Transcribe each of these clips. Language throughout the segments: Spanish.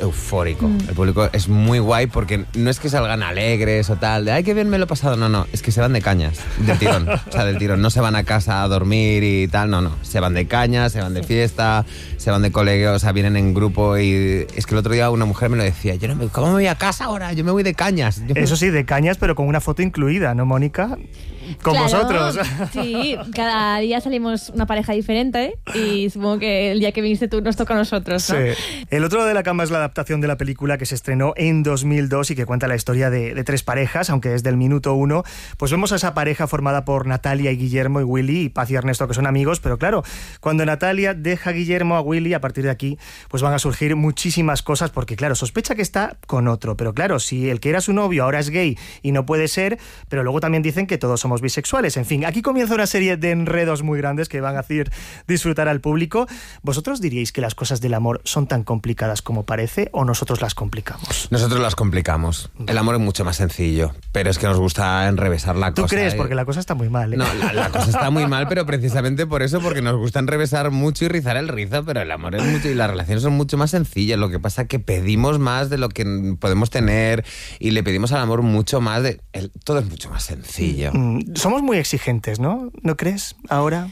eufórico. El público es muy guay porque no es que salgan alegres o tal, de ¡ay, qué bien me lo he pasado! No, es que se van de cañas, del tirón. O sea, del tirón. No se van a casa a dormir y tal, no. Se van de cañas, se van de fiesta, se van de colegio, o sea, vienen en grupo y... Es que el otro día una mujer me lo decía, ¿cómo me voy a casa ahora? Yo me voy de cañas. Eso sí, de cañas, pero con una foto incluida, ¿no, Mónica? Con vosotros. Sí, cada día salimos una pareja diferente y supongo que el día que viniste tú nos toca a nosotros, ¿no? Sí. El otro de la cama es la adaptación de la película que se estrenó en 2002 y que cuenta la historia de tres parejas, aunque desde el minuto 1 pues vemos a esa pareja formada por Natalia y Guillermo y Willy y Paz y Ernesto, que son amigos, pero claro, cuando Natalia deja a Guillermo a Willy, a partir de aquí pues van a surgir muchísimas cosas porque claro, sospecha que está con otro, pero claro, si el que era su novio ahora es gay y no puede ser, pero luego también dicen que todos somos bisexuales. En fin, aquí comienza una serie de enredos muy grandes que van a hacer disfrutar al público. ¿Vosotros diríais que las cosas del amor son tan complicadas como parece o nosotros las complicamos? Nosotros las complicamos. El amor es mucho más sencillo, pero es que nos gusta enrevesar la cosa. ¿Tú crees? Porque la cosa está muy mal, ¿eh? No, la cosa está muy mal, pero precisamente por eso, porque nos gusta enrevesar mucho y rizar el rizo, pero el amor es mucho y las relaciones son mucho más sencillas. Lo que pasa es que pedimos más de lo que podemos tener y le pedimos al amor mucho más todo es mucho más sencillo. Somos muy exigentes, ¿no? ¿No crees? Ahora...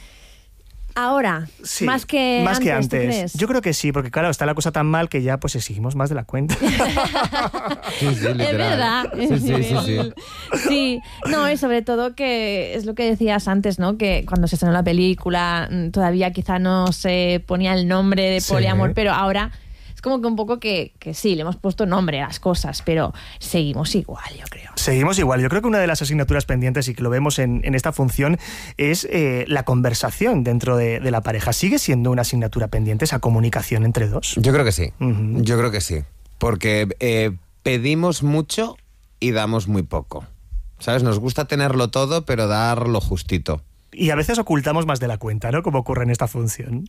Ahora, sí, más que antes. ¿Tú crees? Yo creo que sí, porque claro, está la cosa tan mal que ya pues exigimos más de la cuenta. Sí, literal. Es verdad. Sí. Sí, no, y sobre todo que es lo que decías antes, ¿no? Que cuando se estrenó la película todavía quizá no se ponía el nombre de poliamor, pero ahora... como que un poco que sí, le hemos puesto nombre a las cosas, pero seguimos igual, yo creo. Seguimos igual. Yo creo que una de las asignaturas pendientes, y que lo vemos en esta función, es la conversación dentro de la pareja. ¿Sigue siendo una asignatura pendiente esa comunicación entre dos? Yo creo que sí. Yo creo que sí. Porque pedimos mucho y damos muy poco. ¿Sabes? Nos gusta tenerlo todo, pero dar lo justito. Y a veces ocultamos más de la cuenta, ¿no? Como ocurre en esta función.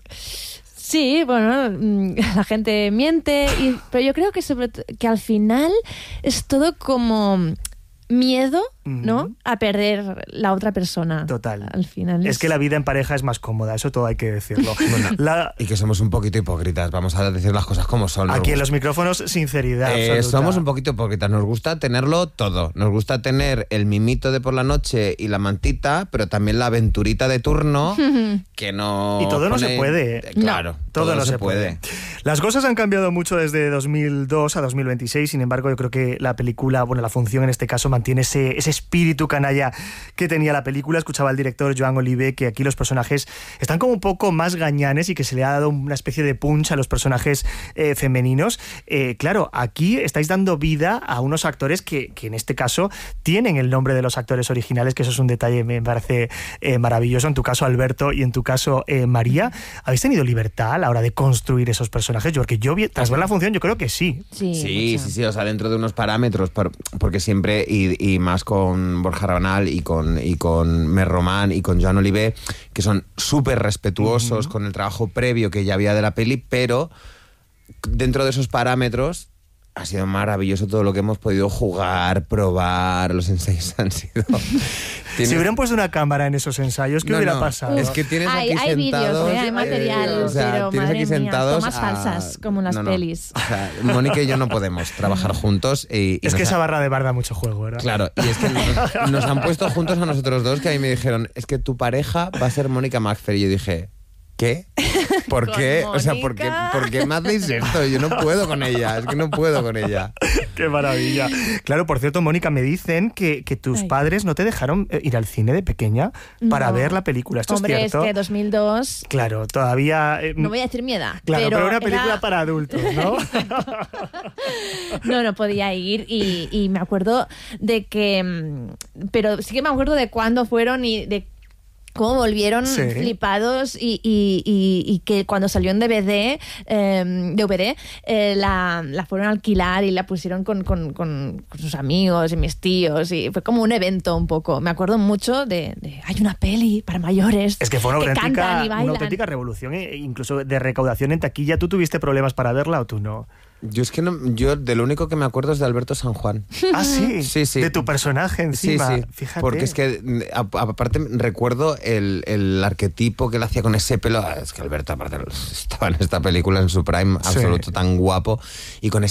Sí, bueno, la gente miente, pero yo creo que al final es todo como miedo, ¿no? A perder la otra persona. Total. Al final es que la vida en pareja es más cómoda, eso todo hay que decirlo. Y que somos un poquito hipócritas, vamos a decir las cosas como son. Aquí en los micrófonos, sinceridad somos un poquito hipócritas, nos gusta tenerlo todo. Nos gusta tener el mimito de por la noche y la mantita, pero también la aventurita de turno, que no... Y todo no se puede. Claro, todo no se puede. Las cosas han cambiado mucho desde 2002 a 2026, sin embargo yo creo que la película, bueno, la función en este caso mantiene ese espíritu canalla que tenía la película. Escuchaba al director Joan Oliver que aquí los personajes están como un poco más gañanes y que se le ha dado una especie de punch a los personajes femeninos. Claro, aquí estáis dando vida a unos actores que en este caso tienen el nombre de los actores originales, que eso es un detalle, me parece maravilloso. En tu caso, Alberto, y en tu caso, María, ¿habéis tenido libertad a la hora de construir esos personajes? Porque yo, tras ver la función, yo creo que sí. Sí, o sea, dentro de unos parámetros, porque siempre, y más con Borja Rabanal y con Mer Román y con Joan Oliver, que son súper respetuosos con el trabajo previo que ya había de la peli, pero dentro de esos parámetros ha sido maravilloso todo lo que hemos podido jugar, probar, los ensayos han sido... Si hubieran puesto una cámara en esos ensayos, ¿qué hubiera pasado? Es que tienes aquí hay sentados... Hay material, pero tienes madre aquí sentados mía, tomas falsas, como en las pelis. O sea, Mónica y yo no podemos trabajar juntos y es que esa barra de bar da mucho juego, ¿verdad? Claro, y es que nos han puesto juntos a nosotros dos, que a mí me dijeron, es que tu pareja va a ser Mónica Macfer, y yo dije... ¿Qué? ¿Por qué? O sea, ¿por qué me hacéis esto? Yo no puedo con ella, es que no puedo con ella. ¡Qué maravilla! Claro, por cierto, Mónica, me dicen que tus padres no te dejaron ir al cine de pequeña para ver la película. ¿Esto es cierto? Hombre, es que 2002... Claro, todavía... no voy a decir miedo. Claro, pero una película para adultos, ¿no? No podía ir y me acuerdo de que... Pero sí que me acuerdo de cuándo fueron y de cómo volvieron flipados y que cuando salió en DVD, la fueron a alquilar y la pusieron con sus amigos y mis tíos, y fue como un evento un poco. Me acuerdo mucho de hay una peli para mayores. Es que fue una auténtica revolución, incluso de recaudación en taquilla. ¿Tú tuviste problemas para verla o tú no? Yo es que yo de lo único que me acuerdo es de Alberto San Juan. Ah, sí. Sí. De tu personaje encima. Sí. Fíjate. Porque es que aparte recuerdo el arquetipo que él hacía con ese pelo. Es que Alberto aparte estaba en esta película en su prime absoluto, tan guapo, y con